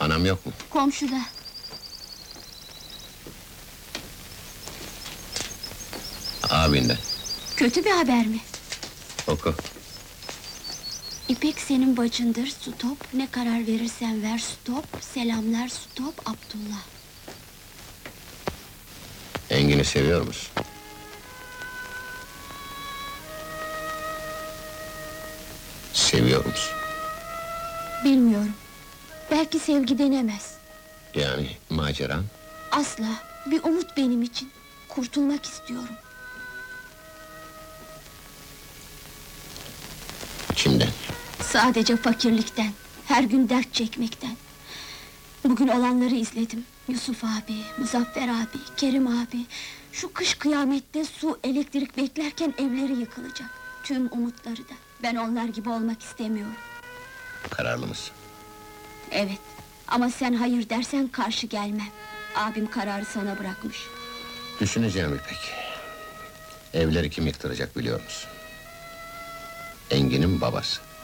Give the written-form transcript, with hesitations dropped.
Anam yok mu? Komşuda. Abin de. Kötü bir haber mi? Oku. İpek senin bacındır, stop. Ne karar verirsen ver, stop. Selamlar, stop, Abdullah. Engin'i seviyor musun? Seviyor musun? Bilmiyorum. Belki sevgi denemez. Yani maceran? Asla. Bir umut benim için. Kurtulmak istiyorum. Kimden? Sadece fakirlikten, her gün dert çekmekten. Bugün olanları izledim. Yusuf abi, Muzaffer abi, Kerim abi. Şu kış kıyamette su, elektrik beklerken evleri yıkılacak. Tüm umutları da. Ben onlar gibi olmak istemiyorum. Kararlı mısın? Evet, ama sen hayır dersen karşı gelmem. Abim kararı sana bırakmış. Düşüneceğim İpek. Evleri kim yıktıracak biliyor musun? Engin'in babası.